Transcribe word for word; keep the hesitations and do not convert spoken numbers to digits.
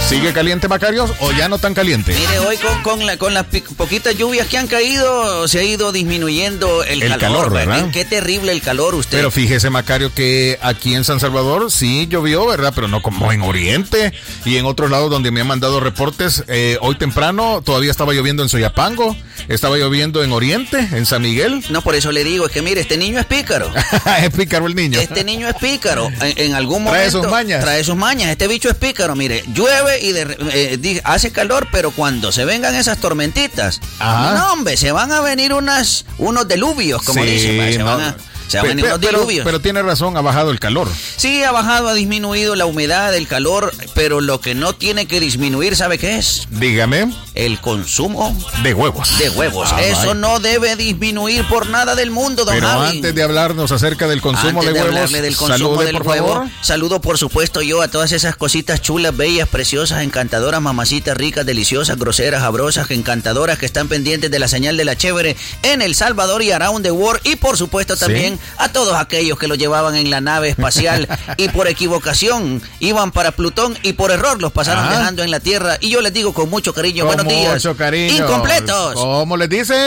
¿Sigue caliente, Macarios, o ya no tan caliente? Mire, hoy con, con, la, con las poquitas lluvias que han caído, se ha ido disminuyendo el, el calor, calor, ¿verdad? ¿verdad? Qué terrible el calor, usted. Pero fíjese, Macario, que aquí en San Salvador sí llovió, ¿verdad? Pero no como en Oriente y en otros lados donde me han mandado reportes. Eh, hoy temprano todavía estaba lloviendo en Soyapango, estaba lloviendo en Oriente, en San Miguel. No, por eso le digo, es que mire, este niño es pícaro. Es pícaro el niño. Este niño es pícaro. En, en algún momento. Trae sus mañas. Trae sus mañas. Este bicho es pícaro, mire, llueve y de, eh, hace calor, pero cuando se vengan esas tormentitas, Ajá. no, hombre, se van a venir unas, unos diluvios, como sí, dicen, se no. van a... Se van a venir unos pero, diluvios. pero tiene razón, ha bajado el calor. Sí, ha bajado, ha disminuido la humedad, el calor, pero lo que no tiene que disminuir, ¿sabe qué es? Dígame. El consumo de huevos. De huevos. Ah, Eso vaya. no debe disminuir por nada del mundo, don Pero Javi. antes de hablarnos acerca del consumo Antes de, de huevos, hablarle del consumo salude, del por huevo, favor. saludo por supuesto yo a todas esas cositas chulas, bellas, preciosas, encantadoras, mamacitas, ricas, deliciosas, groseras, sabrosas, encantadoras que están pendientes de la señal de la chévere en El Salvador y around the world, y por supuesto también ¿Sí? a todos aquellos que lo llevaban en la nave espacial y por equivocación iban para Plutón y por error los pasaron Ajá. dejando en la Tierra, y yo les digo con mucho cariño, Con buenos días, mucho cariño. incompletos. ¿Cómo les dice?